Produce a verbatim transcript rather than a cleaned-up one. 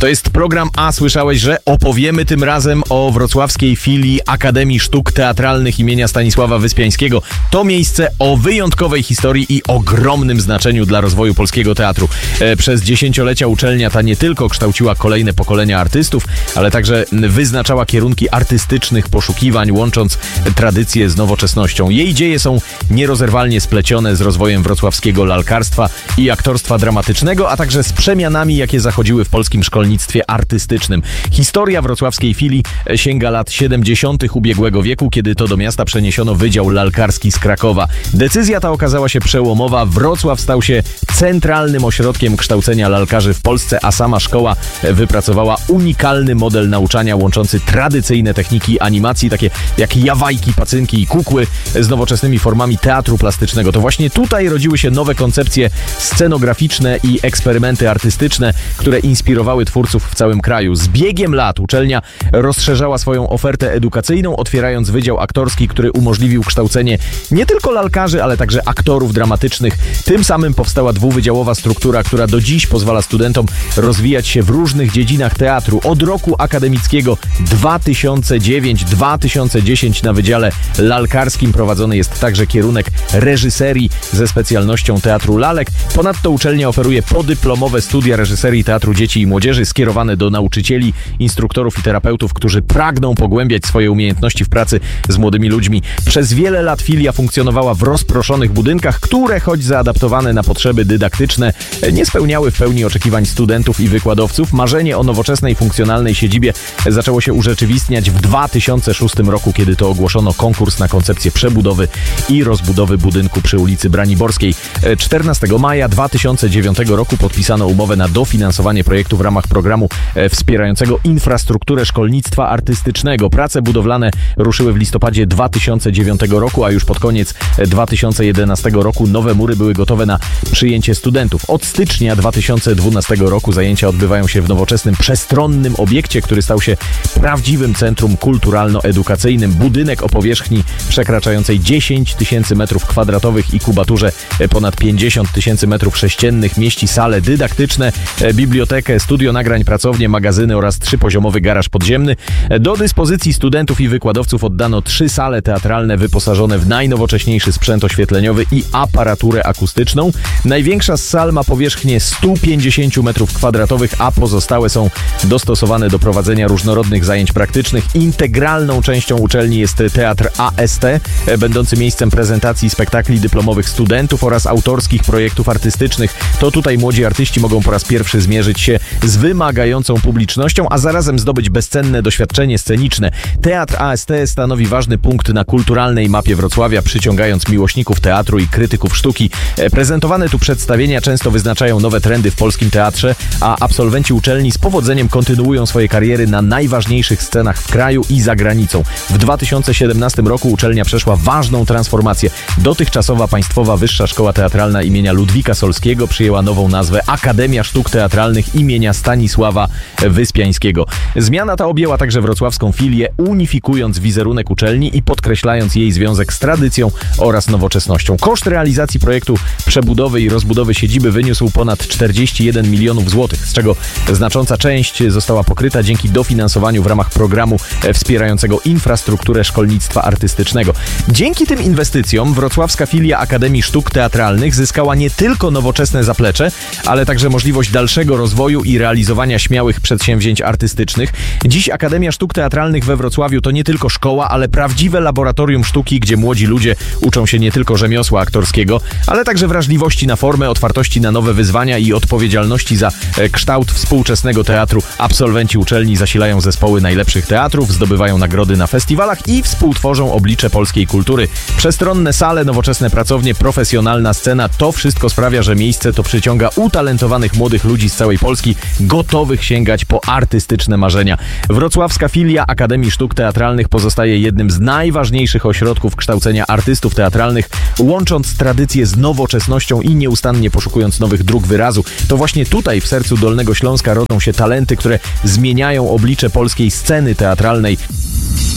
To jest program A. Słyszałeś, że opowiemy tym razem o wrocławskiej filii Akademii Sztuk Teatralnych imienia Stanisława Wyspiańskiego. To miejsce o wyjątkowej historii i ogromnym znaczeniu dla rozwoju polskiego teatru. Przez dziesięciolecia uczelnia ta nie tylko kształciła kolejne pokolenia artystów, ale także wyznaczała kierunki artystycznych poszukiwań, łącząc tradycję z nowoczesnością. Jej dzieje są nierozerwalnie splecione z rozwojem wrocławskiego lalkarstwa i aktorstwa dramatycznego, a także z przemianami, jakie zachodziły w polskim szkolnictwie artystycznym. Historia wrocławskiej filii sięga lat siedemdziesiątych ubiegłego wieku, kiedy to do miasta przeniesiono Wydział Lalkarski z Krakowa. Decyzja ta okazała się przełomowa. Wrocław stał się centralnym ośrodkiem kształcenia lalkarzy w Polsce, a sama szkoła wypracowała unikalny model nauczania łączący tradycyjne techniki animacji, takie jak jawajki, pacynki i kukły, z nowoczesnymi formami teatru plastycznego. To właśnie tutaj rodziły się nowe koncepcje scenograficzne i eksperymenty artystyczne, które inspirowały twórców w całym kraju. Z biegiem lat uczelnia rozszerzała swoją ofertę edukacyjną, otwierając wydział aktorski, który umożliwił kształcenie nie tylko lalkarzy, ale także aktorów dramatycznych. Tym samym powstała dwuwydziałowa struktura, która do dziś pozwala studentom rozwijać się w różnych dziedzinach teatru. Od roku akademickiego dwa tysiące dziewiąty do dwa tysiące dziesiątego na Wydziale Lalkarskim prowadzony jest także kierunek reżyserii ze specjalnością teatru lalek. Ponadto uczelnia oferuje podyplomowe studia reżyserii teatru dzieci i młodzieży skierowane do nauczycieli, instruktorów i terapeutów, którzy pragną pogłębiać swoje umiejętności w pracy z młodymi ludźmi. Przez wiele lat filia funkcjonowała w rozproszonych budynkach, które, choć zaadaptowane na potrzeby dydaktyczne, nie spełniały w pełni oczekiwań studentów i wykładowców. Marzenie o nowoczesnej, funkcjonalnej siedzibie zaczęło się urzeczywistniać w dwa tysiące szóstym roku, kiedy to ogłoszono konkurs na koncepcję przebudowy i rozbudowy budynku przy ulicy Braniborskiej. czternastego maja dwa tysiące dziewiątego roku podpisano umowę na dofinansowanie projektu w ramach programu wspierającego infrastrukturę szkolnictwa artystycznego. Prace budowlane ruszyły w listopadzie dwa tysiące dziewiątego roku, a już pod koniec dwa tysiące jedenastego roku nowe mury były gotowe na przyjęcie studentów. Od stycznia dwa tysiące dwunastego roku zajęcia odbywają się w nowoczesnym, przestronnym obiekcie, który stał się prawdziwym centrum kulturalno-edukacyjnym. Budynek o powierzchni przekraczającej dziesięć tysięcy metrów kwadratowych i kubaturze ponad pięćdziesiąt tysięcy metrów sześciennych mieści sale dydaktyczne, bibliotekę, studio nagrań, pracownię, magazyny oraz trzypoziomowy garaż podziemny. Do dyspozycji studentów i wykładowców oddano trzy sale teatralne wyposażone w najnowocześniejszy sprzęt oświetleniowy i aparaturę akustyczną. Największa z sal ma powierzchnię sto pięćdziesiąt metrów kwadratowych, a pozostałe są dostosowane do prowadzenia różnorodnych zajęć praktycznych. Integralną częścią uczelni jest Teatr A S T, będący miejscem prezentacji spektakli dyplomowych studentów oraz autorskich projektów artystycznych. To tutaj młodzi artyści mogą po raz pierwszy zmierzyć się z wymagającą publicznością, a zarazem zdobyć bezcenne doświadczenie sceniczne. Teatr A S T stanowi ważny punkt na kulturalnej mapie Wrocławia, przyciągając miłośników teatru i krytyków sztuki. Prezentowane tu przedstawienia często wyznaczają nowe trendy w polskim teatrze, a absolwenci uczelni z powodzeniem kontynuują swoje kariery na najważniejszych scenach w kraju i za granicą. W dwa tysiące siedemnastym roku uczelnia przeszła ważną transformację. Dotychczasowa Państwowa Wyższa Szkoła Teatralna imienia Ludwika Solskiego przyjęła nową nazwę Akademia Sztuk Teatralnych imienia Stanisława Wyspiańskiego. Zmiana ta objęła także wrocławską filię, unifikując wizerunek uczelni i podkreślając jej związek z tradycją oraz nowoczesnością. Koszt realizacji projektu przebudowy i rozbudowy siedziby wyniósł ponad czterdzieści jeden milionów złotych, z czego znacząca część została pokryta dzięki dofinansowaniu w ramach programu wspierającego infrastrukturę szkolnictwa artystycznego. Dzięki tym inwestycjom wrocławska filia Akademii Sztuk Teatralnych zyskała nie tylko nowoczesne zaplecze, ale także możliwość dalszego rozwoju i realizowania śmiałych przedsięwzięć artystycznych. Dziś Akademia Sztuk Teatralnych we Wrocławiu to nie tylko szkoła, ale prawdziwe laboratorium sztuki, gdzie młodzi ludzie uczą się nie tylko rzemiosła aktorskiego, ale także wrażliwości na formę, otwartości na nowe wyzwania i odpowiedzialności za kształt współczesnego teatru. Absolwenci uczelni zasilają zespoły najlepszych teatrów, zdobywają nagrody na festiwalach i współtworzą oblicze polskiej kultury. Przestronne sale, nowoczesne pracownie, profesjonalna scena, to wszystko sprawia, że miejsce to przyciąga utalentowanych młodych ludzi z całej Polski, gotowych sięgać po artystyczne marzenia. Wrocławska filia Akademii Sztuk Teatralnych pozostaje jednym z najważniejszych ośrodków kształcenia artystów teatralnych, łącząc tradycję z nowoczesnością i nieustannie poszukując nowych dróg wyrazu. To właśnie tutaj, w sercu Dolnego Śląska, rodzą się talenty, które zmieniają oblicze polskiej sceny teatralnej.